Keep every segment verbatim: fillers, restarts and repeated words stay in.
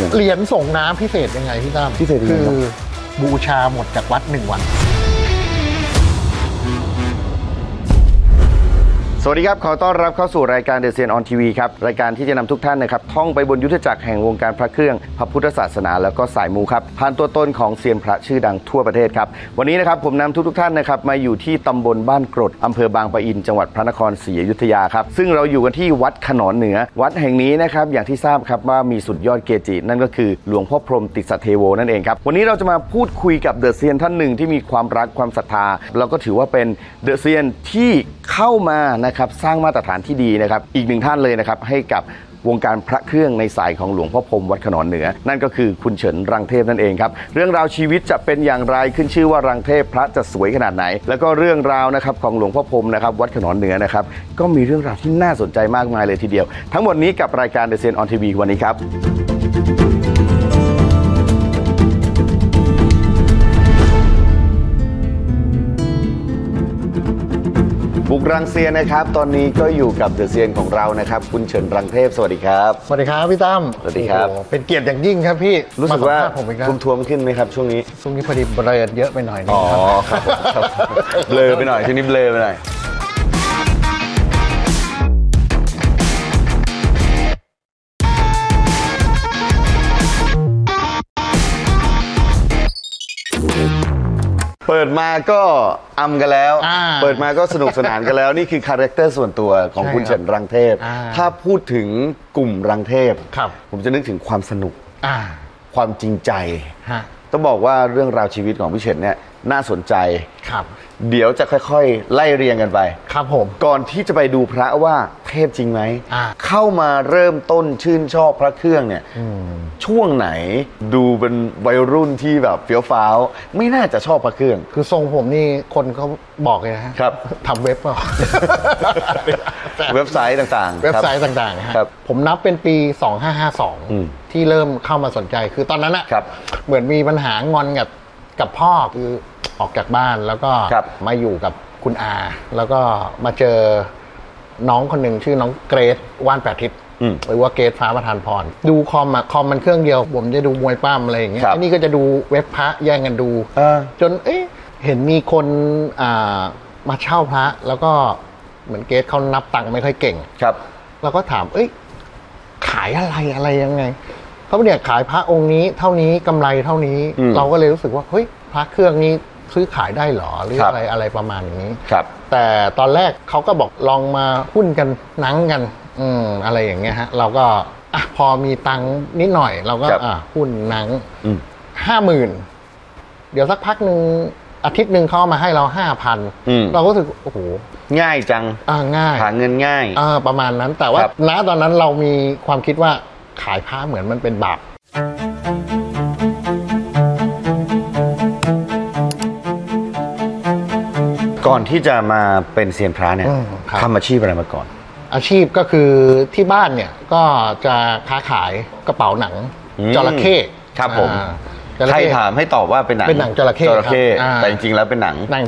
นึ่งเหรียญส่งน้ำพิเศษยังไงพี่ตั้มพิเศษคือบูชาหมดจากวัดหนึ่งวันสวัสดีครับขอต้อนรับเข้าสู่รายการเดอะเซียนออนทีวีครับรายการที่จะนำทุกท่านนะครับท่องไปบนยุทธจักรแห่งวงการพระเครื่องพระพุทธศาสนาแล้วก็สายมูครับผ่านตัวตนของเซียนพระชื่อดังทั่วประเทศครับวันนี้นะครับผมนำทุกทุกท่านนะครับมาอยู่ที่ตำบลบ้านกรดอำเภอบางปะอินจังหวัดพระนครศรีอยุธยาครับซึ่งเราอยู่กันที่วัดขนอนเหนือวัดแห่งนี้นะครับอย่างที่ทราบครับว่ามีสุดยอดเกจินั่นก็คือหลวงพ่อพรหมติสสเทโวนั่นเองครับวันนี้เราจะมาพูดคุยกับเดอะเซียนท่านหนึ่งที่มีความรักความศรัทธาเราก็ถือว่าเป็นเดอะเซียนที่เข้ามานะครับสร้างมาตรฐานที่ดีนะครับอีกหนึ่งท่านเลยนะครับให้กับวงการพระเครื่องในสายของหลวงพ่อพรหมวัดขนอนเหนือนั่นก็คือคุณเฉินรังเทพนั่นเองครับเรื่องราวชีวิตจะเป็นอย่างไรขึ้นชื่อว่ารังเทพพระจะสวยขนาดไหนแล้วก็เรื่องราวนะครับของหลวงพ่อพรหมนะครับวัดขนอนเหนือนะครับก็มีเรื่องราวที่น่าสนใจมากมายเลยทีเดียวทั้งหมดนี้กับรายการ The Zen on ที วี วันนี้ครับบุกรังเซียนนะครับตอนนี้ก็อยู่กับเดอะเซียนของเรานะครับคุณเฉินรังเทพสวัสดีครับสวัสดีครับพี่ตั้มสวัสดีครับเป็นเกียรติอย่างยิ่งครับพี่รู้สึกว่าคุณทวมขึ้นไหมครับช่วงนี้ช่วงนี้พอดีเบลอเยอะไปหน่อยนึงอ๋อครับเบลอไปหน่อยช่วงนี้เบลอไปหน่อยเปิดมาก็อำกันแล้วเปิดมาก็สนุกสนานกันแล้วนี่คือคาแรคเตอร์ส่วนตัวของคุณเฉินรังเทพถ้าพูดถึงกลุ่มรังเทพผมจะนึกถึงความสนุกความจริงใจต้องบอกว่าเรื่องราวชีวิตของพี่เฉินเนี่ยน่าสนใจครับเดี๋ยวจะค่อยๆไล่เรียงกันไปครับผมก่อนที่จะไปดูพระว่าเทพจริงไหมเข้ามาเริ่มต้นชื่นชอบพระเครื่องเนี่ยช่วงไหนดูเป็นวัยรุ่นที่แบบเฟี้ยวฟ้าวไม่น่าจะชอบพระเครื่องคือทรงผมนี่คนเขาบอกเลยนะครับทำเว็บเปล่าเว็บไซต์ต่างๆเว็บไซต์ต่างๆครับผมนับเป็นปีสองพันห้าร้อยห้าสิบสองที่เริ่มเข้ามาสนใจคือตอนนั้นอะเหมือนมีปัญหางอนกับกับพ่อคือออกจากบ้านแล้วก็มาอยู่กับคุณอาแล้วก็มาเจอน้องคนหนึ่งชื่อน้องเกรซว่านแปดทิศหรือว่าเกรซฟ้าประทานพรดูคอมอะคอมมันเครื่องเดียวผมจะดูมวยปั้มอะไรอย่างเงี้ยไอ้นี่ก็จะดูเว็บพระแย่งกันดูจนเอ๊ะเห็นมีคนอ่ามาเช่าพระแล้วก็เหมือนเกรซเขานับตังค์ไม่ค่อยเก่งครับเราก็ถามเอ้ยขายอะไรอะไรยังไงเขาเนี่ยขายพระองค์นี้เท่านี้กำไรเท่านี้เราก็เลยรู้สึกว่าเฮ้ยพระเครื่องนี้ซื้อขายได้หรอหรืออะไรอะไรประมาณนี้ครับแต่ตอนแรกเขาก็บอกลองมาหุ้นกันนังกันอืมอะไรอย่างเงี้ยฮะเราก็อ่ะพอมีตังค์นิดหน่อยเราก็อ่ะหุ้นนังห้าหมื่นเดี๋ยวสักพักหนึ่งอาทิตย์หนึ่งเขามาให้เราห้าพันเราก็รู้สึกโอ้โหง่ายจังอ่าง่ายหาเงินง่ายอ่าประมาณนั้นแต่ว่าณตอนนั้นเรามีความคิดว่าขายผ้าเหมือนมันเป็นบาปก่อนที่จะมาเป็นเซียนพระเนี่ยทำอาชีพอะไรมาก่อนอาชีพก็คือที่บ้านเนี่ยก็จะค้าขายกระเป๋าหนังจระเข้ครับผมใครถามให้ตอบว่าเป็นหนังเป็นหนังจระเข้จระเข้แต่จริงๆแล้วเป็นหนังหนัง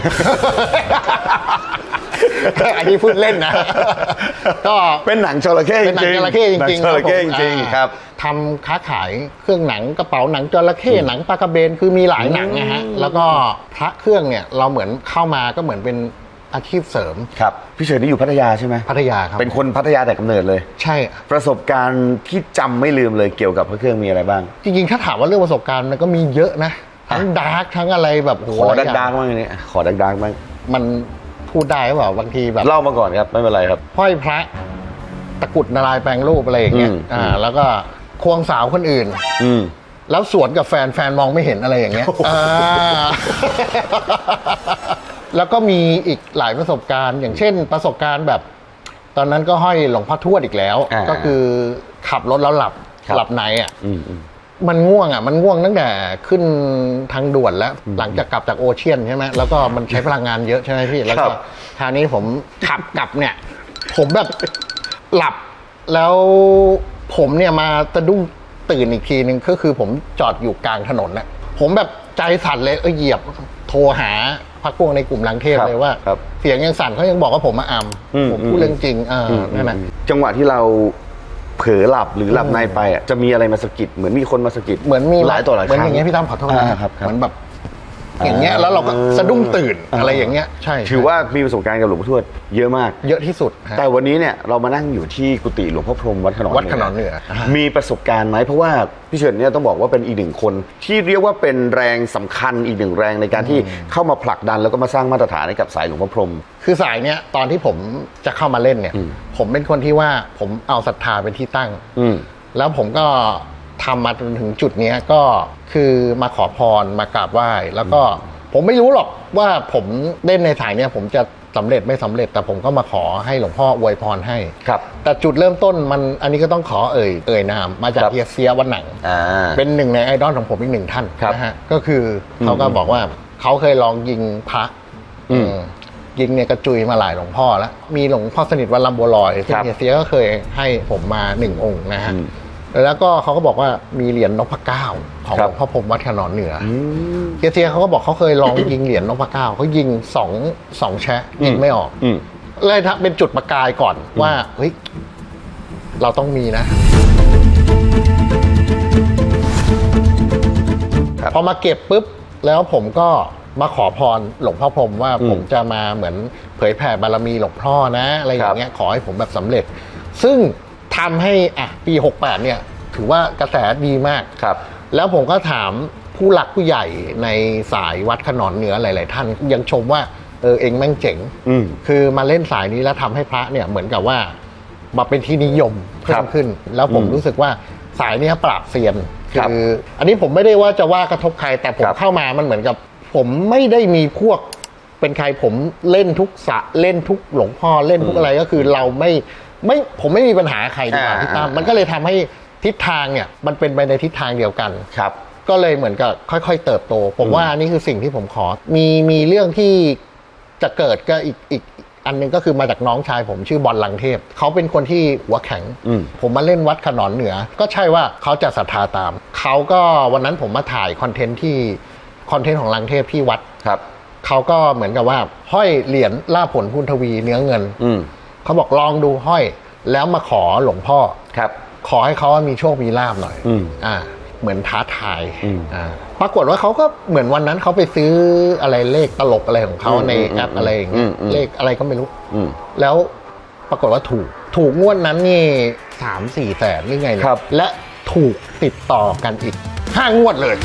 อันนี้พูดเล่นนะก็เป็นหนังจระเข้จริงๆเป็นหนังจระเข้จริงๆจระเข้จริงๆครับทำค้าขายเครื่องหนังกระเป๋าหนังจระเข้หนังปลากระเบนคือมีหลายหนังนะฮะแล้วก็พระเครื่องเนี่ยเราเหมือนเข้ามาก็เหมือนเป็นอาชีพเสริมครับพี่เฉินนี่อยู่พัทยาใช่ไหมพัทยาครับเป็นคนพัทยาแต่กำเนิดเลยใช่ประสบการณ์ที่จำไม่ลืมเลยเกี่ยวกับพระเครื่องมีอะไรบ้างจริงๆถ้าถามว่าเรื่องประสบการณ์มันก็มีเยอะนะทั้งดาร์กทั้งอะไรแบบขอดักดักบ้างนี่ขอดักดักบ้างมันพูดได้หรือเปล่าบางทีแบบเล่ามาก่อนครับไม่เป็นไรครับห้อยพระตะกุดนารายแปลงรูปอะไรอย่างเงี้ยอ่าแล้วก็ควงสาวคนอื่นอืมแล้วสวนกับแฟนแฟนมองไม่เห็นอะไรอย่างเงี้ยอ่าแล้วก็มีอีกหลายประสบการณ์อย่างเช่นประสบการณ์แบบตอนนั้นก็ห้อยหลวงพ่อทวดอีกแล้วก็คือขับรถแล้วหลับหลับในอ่ะมันง่วงอ่ะมันง่วงตั้งแต่ขึ้นทางด่วนแล้วหลังจากกลับจากโอเชียนใช่ไหมแล้วก็มันใช้พลังงานเยอะใช่ไหมพี่แล้วก็คราวนี้ผมขับกลับเนี่ยผมแบบหลับแล้วผมเนี่ยมาตะดุ้งตื่นอีกทีนึงก็คือผมจอดอยู่กลางถนนน่ะผมแบบใจสั่นเลยเออเหยียบโทรหาพรรคพวกในกลุ่มรังเทพเลยว่าเสียงยังสั่นเขายังบอกว่าผมมาอัมผมพูดเรื่องจริงอ่านั่นแหละจังหวะที่เราเผลอหลับหรือหลับในไปอ่ะจะมีอะไรมาสะกิดเหมือนมีคนมาสะกิดเหมือนมีหลายต่อหลายครั้งเหมือนอย่างเงี้ยพี่ตั้มขอโทษอ่านะครับครับเหมือนแบบอย่างเงี้ยแล้วเราก็สะดุ้งตื่นอะไรอย่างเงี้ยใช่ถือว่ามีประสบการณ์กับหลวงพ่อทวดเยอะมากเยอะที่สุดฮะแต่วันนี้เนี่ยเรามานั่งอยู่ที่กุฏิหลวงพ่อพรหมวัดขนอนวัดขนอนเหนือมีประสบการณ์ไหมเพราะว่าพี่เฉินเนี่ยต้องบอกว่าเป็นอีกหนึ่งคนที่เรียกว่าเป็นแรงสำคัญอีกหนึ่งแรงในการที่เข้ามาผลักดันแล้วก็มาสร้างมาตรฐานให้กับสายหลวงพ่อพรหมคือสายเนี้ยตอนที่ผมจะเข้ามาเล่นเนี่ยอืมผมเป็นคนที่ว่าผมเอาศรัทธาเป็นที่ตั้งอืมแล้วผมก็ทำมาจนถึงจุดเนี้ยก็คือมาขอพรมากราบไหว้แล้วก็ผมไม่รู้หรอกว่าผมเล่นในสายเนี้ยผมจะสำเร็จไม่สำเร็จแต่ผมก็มาขอให้หลวงพ่ออวยพรให้ครับแต่จุดเริ่มต้นมันอันนี้ก็ต้องขอเอ่ยเอ่ยนามมาจากครับเฮียเสียวันหนังอ่าเป็นหนึ่งในไอดอลของผมอีกหนึ่งท่านครับนะฮะก็คือเขาก็บอกว่าเขาเคยลองยิงพระอืมอืมยิงเนี่ยกระจุยมาหลายหลวงพ่อแล้วมีหลวงพ่อสนิทวัดลำบัวลอยซึ่งครับเฮียเสียก็เคยให้ผมมาหนึ่งองค์นะฮะอืมแล้วก็เขาก็บอกว่ามีเหรียญนพเก้าของคหรัลบวงพ่อพรหมวัดขนอนเหนือออืมเฮียเสียเขาก็บอกเขาเคยลองยิงเหรียญนพเก้าเขายิงสองสองแชะยิงไม่ออกอืมเลยถ้าเป็นจุดประกายก่อนว่าเฮ้ยเราต้องมีนะครับพอมาเก็บปุ๊บแล้วผมก็มาขอพรหลวงพ่อพรหมว่าอืมผมจะมาเหมือนเผยแผ่บารมีหลวงพ่อนะอะไรอย่างเงี้ยครับขอให้ผมแบบสำเร็จ ซึ่งทำให้อ่ะปีหกแปดเนี่ยถือว่ากระแสดีมากครับแล้วผมก็ถามผู้หลักผู้ใหญ่ในสายวัดขนอนเหนือหลาย ๆ ท่านยังชมว่าเออเองแม่งเจ๋งอืมคือมาเล่นสายนี้แล้วทำให้พระเนี่ยเหมือนกับว่ามาเป็นที่นิยมเพิ่ครัมบขึ้น แล้วผมอืมรู้สึกว่าสายเนี้ยปราบเซียนครับคืออันนี้ผมไม่ได้ว่าจะว่ากระทบใคร แต่ผมครับเข้ามามันเหมือนกับ ผมไม่ได้มีพวกเป็นใครผมเล่นทุกสะเล่นทุกหลวงพ่อเล่นทุกอะไรก็คือเราไม่ไม่ผมไม่มีปัญหาใครดีกว่าอ่าพี่ตั้มอ่ามัมันก็เลยทำให้ทิศทางเนี่ยมันเป็นไปในทิศทางเดียวกันครับก็เลยเหมือนกับค่อยๆเติบโต ผมว่านี่คือสิ่งที่ผมขอ มีมีเรื่องที่จะเกิดก็อีกอีกอันหนึงก็คือมาจากน้องชายผมชื่อบอลลังเทพ เขาเป็นคนที่หัวแข็งอืมผมมาเล่นวัดขนอนเหนือ ก็ใช่ว่าเขาจะศรัทธาตาม เขาก็วันนั้นผมมาถ่ายคอนเทนต์ที่คอนเทนต์ของลังเทพที่วัดครับเขาก็เหมือนกับว่าห้อยเหรียญล่าผลพุนทวีเนื้อเงินอืมเขาบอกลองดูห้อยแล้วมาขอหลวงพ่อครับขอให้เขามีโชคมีลาบหน่อยอืมอ่า เหมือนท้าทายอืมอ่า ปรากฏว่าเขาก็เหมือนวันนั้นเขาไปซื้ออะไรเลขตลกอะไรของเขาอืมในแอปอะไรอย่างเงี้ยอืมอืมเลขอะไรก็ไม่รู้อืมแล้วปรากฏว่าถูก ถูกงวดนั้นนี่สามสี่แสนหรือไงเนี่ยครับและถูกติดต่อกันอีกห้างวดเลย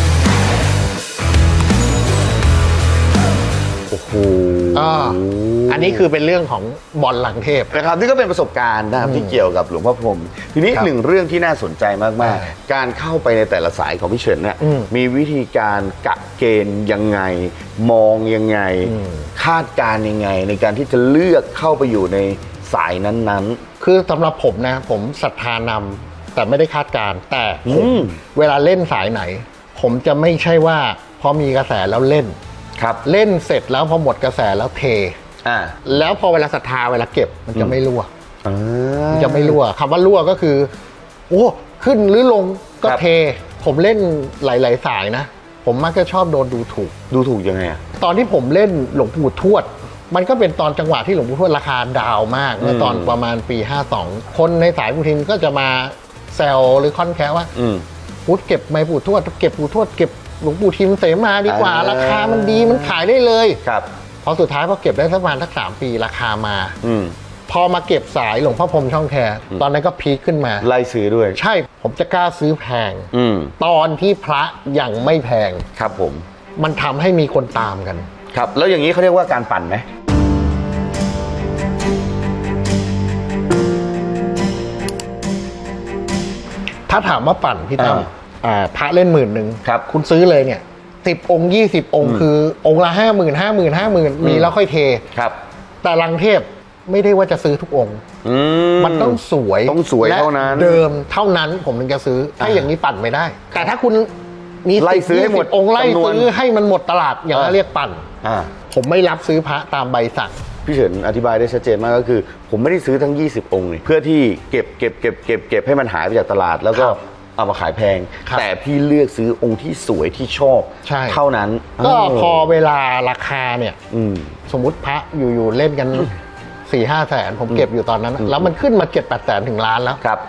โอ้โหอ่า อันนี้คือเป็นเรื่องของบอลลังเทพนะครับนี่ก็เป็นประสบการณ์นะครับที่เกี่ยวกับหลวงพ่อพรหมทีนี้ครับหนึ่งเรื่องที่น่าสนใจมากใช่ๆ การเข้าไปในแต่ละสายของพี่เฉินเนี่ยอืมมีวิธีการกะเกณฑ์ยังไง มองยังไงอืมคาดการณ์ยังไง ในการที่จะเลือกเข้าไปอยู่ในสายนั้นคือสำหรับผมนะ ผมศรัทธานำแต่ไม่ได้คาดการณ์แต่ผมอืมเวลาเล่นสายไหน ผมจะไม่ใช่ว่าพอมีกระแสแล้วเล่นๆ ครับเล่นเสร็จแล้วพอหมดกระแสแล้วเทอ่าแล้วพอเวลาศรัทธาเวลาเก็บมันจะไม่รั่วอ่ามันจะไม่รั่วคำว่ารั่วก็คือ โอ้ขึ้นหรือลงก็ครับเท ผมเล่นหลาย ๆ สายนะ ผมมักจะชอบโดนดูถูกดูถูกยังไงอ่ะตอนที่ผมเล่นหลวงปู่ทวด มันก็เป็นตอนจังหวะที่หลวงปู่ทวดราคาดาวมากเมื่อตอนประมาณปีห้าสองคนในสายปูทินก็จะมาแซวหรือค่อนแค่ว่าอืมพูดเก็บไม่ปู่ทวดเก็บปู่ทวดเก็บหลวงปู่ทิมเสมาดีกว่าอ่าราคามันดีมันขายได้เลยครับพอสุดท้ายพอเก็บได้สักประมาณสักสามปีราคามาอืมพอมาเก็บสายหลวงพ่อพรหมช่องแคตอนนั้นก็พีคขึ้นมาไล่ซื้อด้วยใช่ผมจะกล้าซื้อแพงอืมตอนที่พระยังไม่แพงครับผมมันทำให้มีคนตามกันครับ แล้วอย่างนี้เขาเรียกว่าการปั่นไหมถ้าถามว่าปั่นพี่ตั้มอ่าอ่าพระเล่นหมื่นหนึ่งครับคุณซื้อเลยเนี่ยสิบองค์ยี่สิบองค์คือองค์ละห้าหมื่นห้าหมื่นห้าหมื่นมีแล้วค่อยเทครับแต่ลังเทพไม่ได้ว่าจะซื้อทุกองค์อืมันต้องสวยต้องสวยและเท่านั้นเดิมเท่านั้นผมถึงจะซื้อ ถ้าอ่าอย่างนี้ปั่นไม่ได้ แต่ถ้าคุณมีไล่ซื้อให้หมดสิบองค์ไล่จำนวนซื้อให้มันหมดตลาดอย่างนั้นอ่าเรียกปั่นอ่าผมไม่รับซื้อพระตามใบสั่งพี่เฉินอธิบายได้ชัดเจนมากก็คือ ผมไม่ได้ซื้อทั้งยี่สิบองค์นี่เพื่อที่เก็บเก็บเก็บเก็บเก็บให้มันหายไปจากตลาด แล้วก็ครับเอามาขายแพงครับแต่พี่เลือกซื้อองค์ที่สวยที่ชอบใช่เท่านั้นก็เพอเวลาราคาเนี่ยอืมสมมุติพระอยู่ๆเล่นกันสี่ห้าแสนผมเก็บอยู่ตอนนั้น แล้วมันขึ้นมาเจ็ดแปดแสนถึงล้านแล้วครับ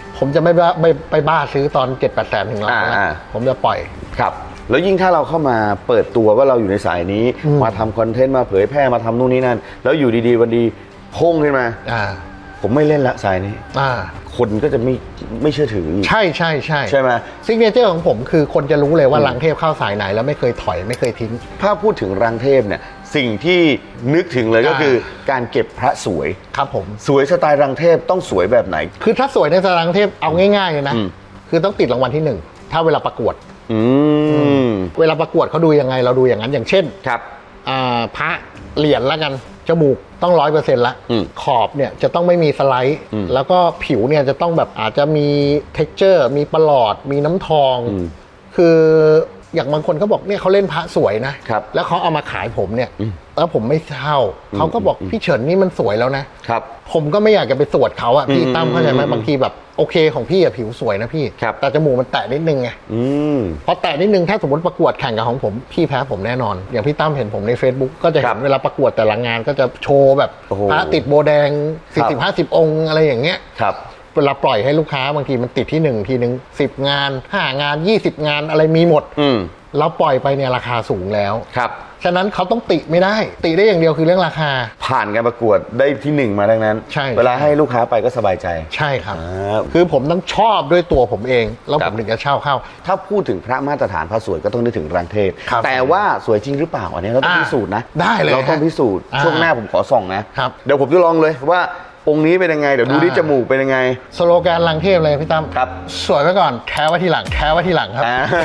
ผมจะไม่ไปไปบ้าซื้อตอนเจ็ดแปดแสนถึงล้านนะผมจะปล่อยครับแล้วยิ่งถ้าเราเข้ามาเปิดตัวว่าเราอยู่ในสายนี้มาทำคอนเทนต์มาเผยแพร่มาทำนู่นนี่นั่นแล้วอยู่ดีๆวันดีพุ่งขึ้นมาผมไม่เล่นละสายนี้คนก็จะไม่ไม่เชื่อถือใช่ใช่ใช่ใช่ไหมซิกเนเจอร์ของผมคือคนจะรู้เลยว่ารังเทพเข้าสายไหนแล้วไม่เคยถอยไม่เคยทิ้งถ้าพูดถึงรังเทพเนี่ยสิ่งที่นึกถึงเลยก็คือการเก็บพระสวยครับผมสวยสไตล์รังเทพต้องสวยแบบไหนคือถ้าสวยในสไตล์รังเทพเอาง่ายๆเลยนะคือต้องติดรางวัลที่หนึ่งถ้าเวลาประกวดเวลาประกวดเขาดูยังไงเราดูอย่างนั้นอย่างเช่นครับพระเหรียญละกันจมูกต้องร้อยเปอร์เซ็นต์ละขอบเนี่ยจะต้องไม่มีสไลด์แล้วก็ผิวเนี่ยจะต้องแบบอาจจะมี เท็กเจอร์ มีประหลอดมีน้ำทองคืออย่างบางคนเขาบอกเนี่ยเขาเล่นพระสวยนะแล้วเขาเอามาขายผมเนี่ยแล้วผมไม่เช่าเขาก็บอกพี่เฉินนี่มันสวยแล้วนะครับผมก็ไม่อยากจะไปสวดเขาอะพี่ตั้มเข้าใจไหมบางทีแบบโอเคของพี่อะผิวสวยนะพี่แต่จมูกมันแตะนิดนึงไงพอแตะนิดนึงถ้าสมมติประกวดแข่งกับของผมพี่แพ้ผมแน่นอนอย่างพี่ตั้มเห็นผมใน Facebook ก็จะเห็นเวลาประกวดแต่ละงานก็จะโชว์แบบพระติดโบแดงสี่สิบห้าสิบองค์อะไรอย่างเงี้ยเวลาปล่อยให้ลูกค้าบางทีมันติดที่หนึ่งทีหนึ่งสิบงานห้างานยี่สิบงานอะไรมีหมดเราปล่อยไปเนี่ยราคาสูงแล้วครับฉะนั้นเขาต้องติไม่ได้ติได้อย่างเดียวคือเรื่องราคาผ่านการประกวดได้ที่หนึ่งมาดังนั้นใช่เวลาให้ลูกค้าไปก็สบายใจใช่ครับคือผมต้องชอบด้วยตัวผมเองแล้วผมถึงจะเช่าเข้าถ้าพูดถึงพระมาตรฐานพระสวยก็ต้องนึกถึงรังเทพแต่ว่าสวยจริงหรือเปล่าอันนี้เราต้องพิสูจน์นะได้เลยเราต้องพิสูจน์ช่วงหน้าผมขอส่องนะเดี๋ยวผมจะลองเลยว่าองค์นี้เป็นยังไงเดี๋ยวดูที่จมูกเป็นยังไงสโลแกนรังเทพเลยพี่ตั้มครับสวยไว้ก่อนแท้ไว้ทีหลังแท้ไว้ทีหลังครับ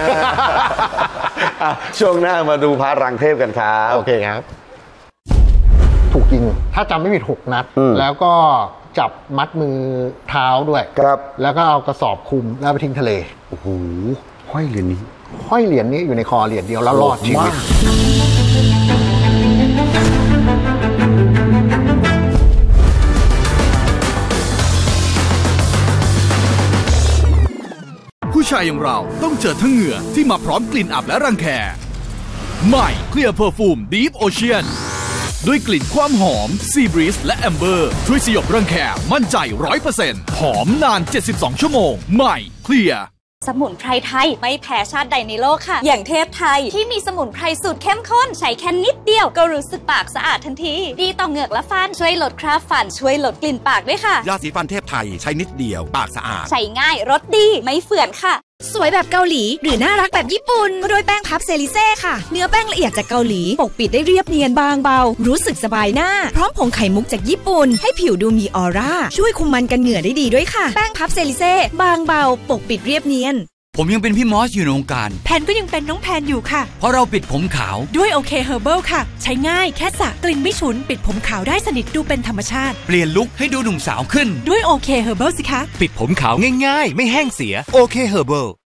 ช่วงหน้ามาดูพระรังเทพกันครับโอเคครับถูกยิงถ้าจำไม่ผิดหกนัดแล้วก็จับมัดมือเท้าด้วยครับแล้วก็เอากระสอบคลุมแล้วไปทิ้งทะเลโอ้โหห้อยเหรียญนี้ห้อยเหรียญนี้อยู่ในคอเหรียญเดียวแล้วรอดชีวิตผู้ชายอย่างเราต้องเจอทั้งเหงื่อที่มาพร้อมกลิ่นอับและรังแคใหม่ Clear Perfume Deep Ocean ด้วยกลิ่นความหอม Sea Breeze และ Amber ช่วยสยบรังแคมั่นใจ ร้อยเปอร์เซ็นต์ หอมนานเจ็ดสิบสองชั่วโมงใหม่ Clear สมุนไพรไทยไม่แพ้ชาติใดในโลกค่ะอย่างเทพไทยที่มีสมุนไพรสูตรเข้มข้นใช้แค่นิดเดียวก็รู้สึกปากสะอาดทันทีดีต่อเหงือกและฟันช่วยลดคราบฟันช่วยลดกลิ่นปากด้วยค่ะยาสีฟันเทพไทยใช้นิดเดียวปากสะอาดใช้ง่ายรสดีไม่เฝื่อนค่ะสวยแบบเกาหลีหรือน่ารักแบบญี่ปุ่นก็ด้วยแป้งพับเซริเซ่ค่ะเนื้อแป้งละเอียดจากเกาหลีปกปิดได้เรียบเนียนบางเบารู้สึกสบายหน้าพร้อมผงไข่มุกจากญี่ปุ่นให้ผิวดูมีออร่าช่วยคุมมันกันเหงื่อได้ดีด้วยค่ะแป้งพับเซริเซ่บางเบาปกปิดเรียบเนียนผมยังเป็นพี่มอสอยู่ในวงการแพนก็ยังเป็นน้องแพนอยู่ค่ะเพราะเราปิดผมขาวด้วยโอเคเฮอร์เบิลค่ะใช้ง่ายแค่สระกลิ่นไม่ฉุนปิดผมขาวได้สนิทดูเป็นธรรมชาติเปลี่ยนลุคให้ดูหนุ่มสาวขึ้นด้วยโอเคเฮอร์เบิลสิคะปิดผมขาวง่ายๆไม่แห้งเสียโอเคเฮอร์เบิล